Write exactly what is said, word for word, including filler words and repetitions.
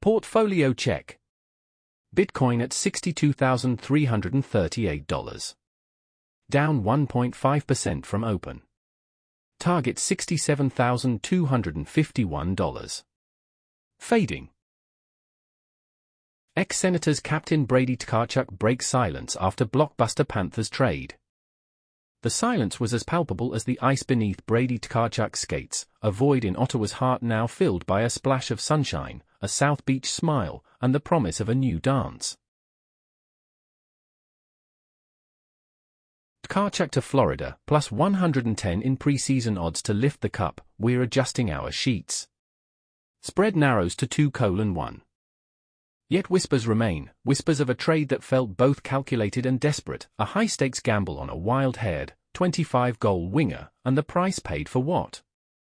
Portfolio check. Bitcoin at sixty-two thousand three hundred thirty-eight dollars. Down one point five percent from open. Target sixty-seven thousand two hundred fifty-one dollars. Fading. Ex-Senators Captain Brady Tkachuk breaks silence after blockbuster Panthers trade. The silence was as palpable as the ice beneath Brady Tkachuk's skates, a void in Ottawa's heart now filled by a splash of sunshine, a South Beach smile, and the promise of a new dance. Tkachuk to Florida, plus one hundred ten in preseason odds to lift the cup. We're adjusting our sheets. Spread narrows to two colon one. Yet whispers remain, whispers of a trade that felt both calculated and desperate, a high-stakes gamble on a wild-haired, twenty-five-goal winger, and the price paid for what?